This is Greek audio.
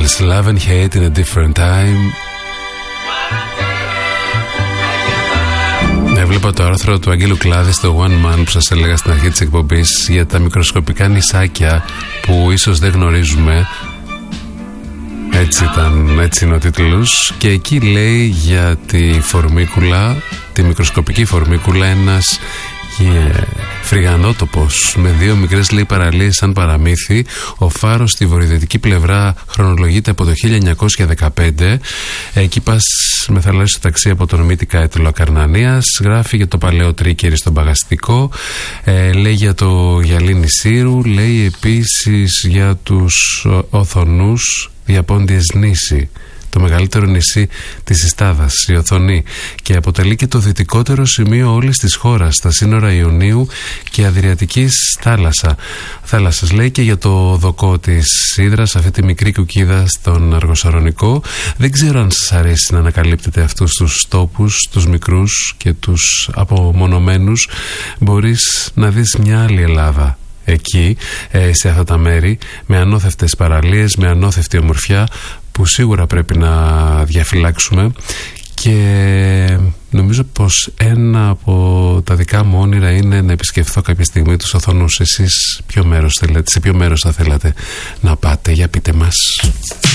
Beatles, Love and Hate in a Different Time. Έβλεπα το άρθρο του Αγγέλου Κλάδη στο One Man που σας έλεγα στην αρχή της εκπομπής για τα μικροσκοπικά νησάκια που ίσως δεν γνωρίζουμε. Έτσι είναι ο τίτλος. Και εκεί λέει για τη φορμίκουλα, τη μικροσκοπική φορμίκουλα, ένας φρυγανότοπος με δύο μικρές, λέει, παραλίες σαν παραμύθι. Ο φάρος στη βορειοδυτική πλευρά χρονολογείται από το 1915. Εκεί πας με θαλάσσιο ταξί από τον Μύτικα Έτωλο Ακαρνανίας. Γράφει για το παλαιό τρίκερι στον Παγαστικό. Λέει για το γυαλί Σύρου. Λέει επίσης για τους Οθονούς Διαπόντιες νήσι, το μεγαλύτερο νησί της Ιστάδας, η Οθονή, και αποτελεί και το δυτικότερο σημείο όλης της χώρας, στα σύνορα Ιωνίου και Αδριατικής θάλασσας. Λέει και για το δοκό της Ύδρας, αυτή τη μικρή κουκίδα στον Αργοσαρονικό. Δεν ξέρω αν σας αρέσει να ανακαλύπτετε αυτούς τους τόπους, τους μικρούς και τους απομονωμένους. Μπορείς να δεις μια άλλη Ελλάδα εκεί, σε αυτά τα μέρη, με ανώθευτες παραλίες, με ανώθευτη ομορφιά που σίγουρα πρέπει να διαφυλάξουμε. Και νομίζω πως ένα από τα δικά μου όνειρα είναι να επισκεφθώ κάποια στιγμή τους Οθονούς. Εσείς σε ποιο μέρος θα θέλατε να πάτε? Για πείτε μας.